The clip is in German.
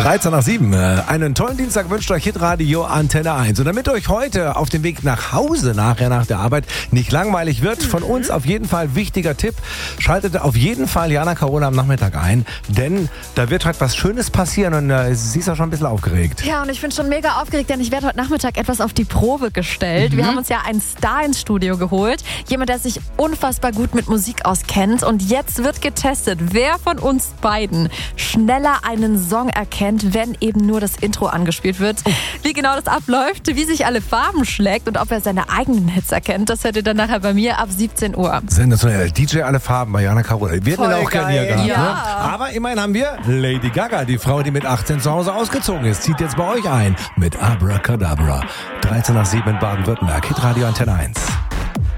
13 nach 7. Einen tollen Dienstag wünscht euch Hitradio Antenne 1. Und damit euch heute auf dem Weg nach Hause nachher nach der Arbeit nicht langweilig wird, von uns auf jeden Fall wichtiger Tipp. Schaltet auf jeden Fall Jana Carola am Nachmittag ein, denn da wird heute was Schönes passieren und sie ist ja schon ein bisschen aufgeregt. Ja, und ich bin schon mega aufgeregt, denn ich werde heute Nachmittag etwas auf die Probe gestellt. Wir haben uns ja einen Star ins Studio geholt. Jemand, der sich unfassbar gut mit Musik auskennt. Und jetzt wird getestet, wer von uns beiden schneller einen Song erkennt, wenn eben nur das Intro angespielt wird. Wie genau das abläuft, wie sich alle Farben schlägt und ob er seine eigenen Hits erkennt, das hört ihr dann nachher bei mir ab 17 Uhr. Sensationell. DJ Alle Farben bei Jana Carola. Wir hätten ihn auch gerne hier gehabt. Ja. Ne? Aber immerhin haben wir Lady Gaga, die Frau, die mit 18 zu Hause ausgezogen ist, zieht jetzt bei euch ein mit Abracadabra. 13 nach 7 in Baden-Württemberg. Hitradio Antenne 1.